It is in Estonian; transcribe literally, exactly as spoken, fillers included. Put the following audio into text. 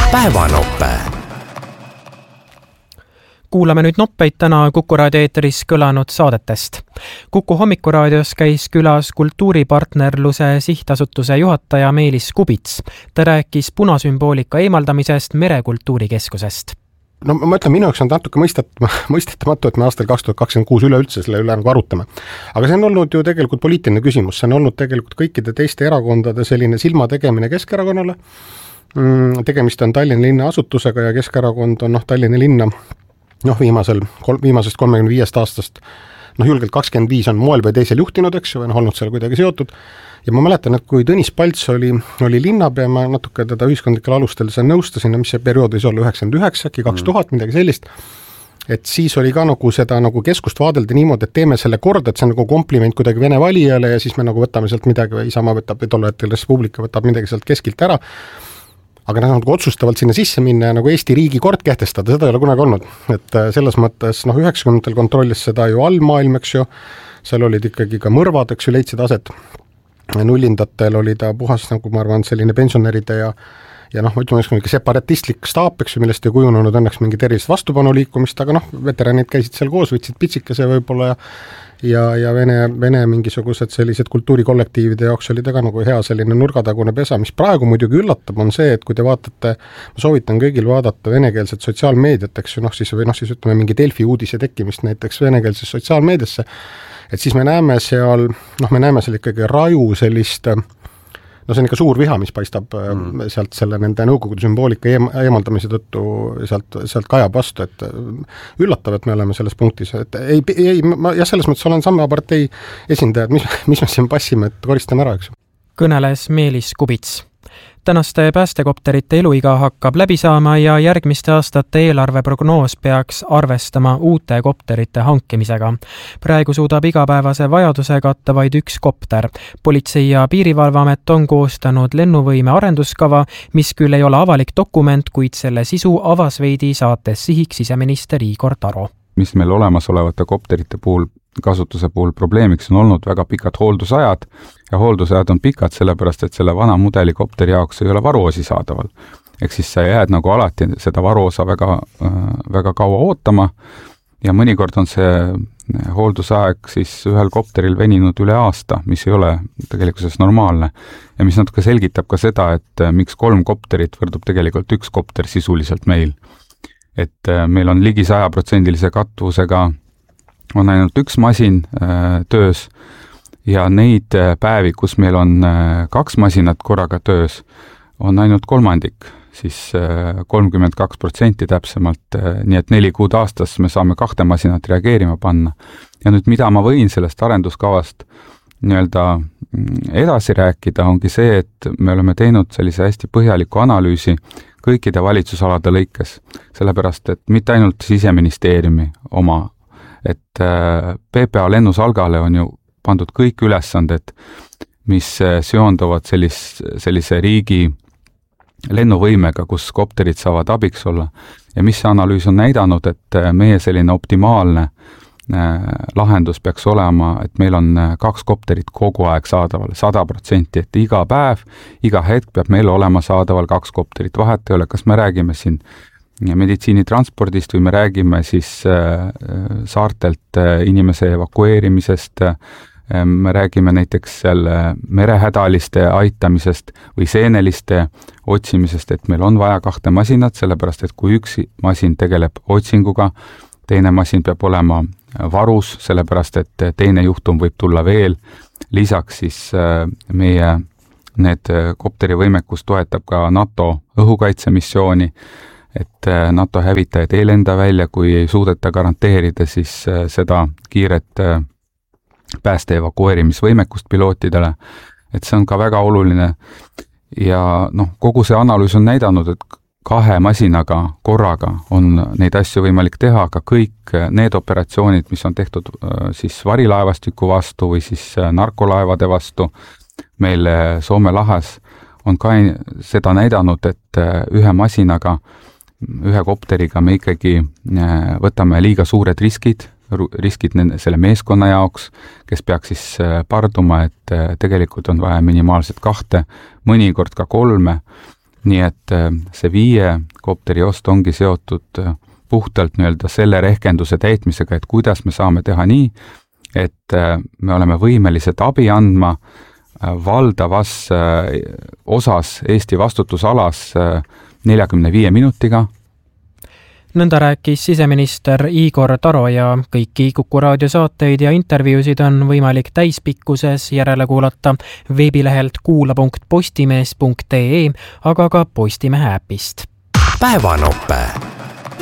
päevanoppe. Kuulame nüüd noppeid täna Kuku raadio eeteris kõlanud saadetest. Kuku hommikuraadios käis külas kultuuripartnerluse sihtasutuse juhataja Meelis Kubits. Ta rääkis punasümboolika eemaldamisest Merekultuurikeskusest. No ma ütlen, minu jaoks on natuke mõistetamatu, et me aastal kaks tuhat kakskümmend kuus üleüldse selle üle nagu arutame. Aga see on olnud ju tegelikult poliitiline küsimus. See on olnud tegelikult kõikide teiste erakondade selline silma tegemine Keskerakonnale. Tegemist on Tallinna linna asutusega ja Keskerakond on noh, Tallinna linna noh, viimasel, viimasest kolmekümne viiest aastast noh, julgelt kakskümmend viis on moel või teisel juhtinud, eks ju, või noh, olnud seal kuidagi seotud. Ja ma mäletan, et kui Tõnis Palts oli, oli linnapea, ma natuke teda ühiskondlikel alustel seal nõustasin, mis see periood võis olla üheksakümmend üheksa, äkki kaks tuhat, midagi sellist, et siis oli ka nagu seda nagu keskust vaadelda niimoodi, et teeme selle korda, et see on nagu kompliment kuidagi Vene valijale ja siis me nagu võtame sealt midagi või Isamaa võtab, või tolle hetkel Respublika võtab midagi sealt keskilt ära. Aga nad nagu otsustavalt sinna sisse minna ja nagu Eesti riigi kord kehtestada, seda ei ole kunagi olnud. Et selles mõttes, noh, üheksakümnendatel kontrollis seda ju allmaailm, eks ju, seal olid ikkagi ka mõrvad, eks ju, leidsid aset. Nullindatel oli ta puhas, nagu ma arvan, selline pensionäride ja, ja noh, ma ütleme, mingi separatistlik staap, eks ju, millest ei kujunenud õnneks mingi tervist vastupanu liikumist, aga noh, veteranid käisid seal koos, võtsid pitsikese võib-olla ja ja, ja Vene, Vene mingisugused sellised kultuurikollektiivide jaoks oli ta ka nagu hea selline nurgatagune pesa, mis praegu muidugi üllatab, on see, et kui te vaatate, ma soovitan kõigil vaadata venekeelset sotsiaalmeediat, eks ju, noh siis, või noh siis ütleme mingi Delfi uudise tekkimist näiteks venekeelses sotsiaalmeediasse, et siis me näeme seal, noh me näeme seal ikkagi raju sellist, no see on ikka suur viha, mis paistab mm. sealt selle nende nõukogude sümboolika eem, eemaldamise tõttu sealt, sealt kajab vastu, et üllatav, et me oleme selles punktis, et ei, ei ma, ja selles mõttes olen sama partei esindajad, mis, mis me siin passime, et koristame ära, eks. Kõneles Meelis Kubits. Tänaste päästekopterite eluiga hakkab läbi saama ja järgmiste aastate eelarveprognoos peaks arvestama uute kopterite hankimisega. Praegu suudab igapäevase vajaduse katta vaid üks kopter. Politsei- ja Piirivalveamet on koostanud lennuvõime arenduskava, mis küll ei ole avalik dokument, kuid selle sisu avas veidi saates sihiks siseminister Igor Taro. Mis meil olemasolevate kopterite puhul kasutuse puhul probleemiks on olnud väga pikad hooldusajad ja hooldusajad on pikad sellepärast, et selle vana mudeli kopteri jaoks ei ole varuosi saadaval. Ehk siis sa jääd nagu alati seda varuosa väga, väga kaua ootama ja mõnikord on see hooldusaeg siis ühel kopteril veninud üle aasta, mis ei ole tegelikkuses normaalne ja mis natuke selgitab ka seda, et miks kolm kopterit võrdub tegelikult üks kopter sisuliselt meil. Et meil on ligi sajaprotsendilise katvusega on ainult üks masin äh, töös ja neid äh, päevi, kus meil on äh, kaks masinat korraga töös, on ainult kolmandik, siis äh, kolmkümmend kaks protsenti täpsemalt, äh, nii et neli kuud aastas me saame kahte masinat reageerima panna. Ja nüüd mida ma võin sellest arenduskavast nii-öelda edasi rääkida, ongi see, et me oleme teinud sellise hästi põhjaliku analüüsi kõikide valitsusalade lõikes, sellepärast, et mitte ainult Siseministeeriumi oma, et P P A lennusalgale on ju pandud kõik ülesanded, mis seonduvad sellis, sellise riigi lennuvõimega, kus kopterid saavad abiks olla. Ja mis see analüüs on näidanud, et meie selline optimaalne lahendus peaks olema, et meil on kaks kopterit kogu aeg saadaval, sada protsenti, et iga päev, iga hetk peab meil olema saadaval kaks kopterit. Vahet ei ole, kas me räägime siin meditsiinitranspordist või me räägime siis saartelt inimese evakueerimisest, me räägime näiteks seal merehädaliste aitamisest või seeneliste otsimisest, et meil on vaja kahte masinat, sellepärast et kui üks masin tegeleb otsinguga, teine masin peab olema varus, sellepärast et teine juhtum võib tulla veel. Lisaks siis meie need kopteri võimekus toetab ka NATO õhukaitsemissiooni, et NATO hävitajad ei lenda välja, kui ei suudeta garanteerida siis seda kiiret pääste evakueerimisvõimekust pilootidele, et see on ka väga oluline ja noh, kogu see analüüs on näidanud, et kahe masinaga korraga on neid asju võimalik teha, aga kõik need operatsioonid, mis on tehtud siis varilaevastiku vastu või siis narkolaevade vastu meil Soome lahes, on ka seda näidanud, et ühe masinaga ühe kopteriga me ikkagi võtame liiga suured riskid, riskid selle meeskonna jaoks, kes peaks siis parduma, et tegelikult on vaja minimaalselt kahte, mõnikord ka kolme nii et see viie kopteri ost ongi seotud puhtalt nii-öelda selle rehkenduse täitmisega, et kuidas me saame teha nii, et me oleme võimelised abi andma valdavas osas Eesti vastutusalas neljakümne viie minutiga. Nõnda rääkis siseminister Igor Taro ja kõiki Kuku raadio saateid ja intervjuusid on võimalik täispikkuses järele kuulata veebilehelt kuula punkt postimees punkt ee, aga ka Postimehe äpist. Päevanope.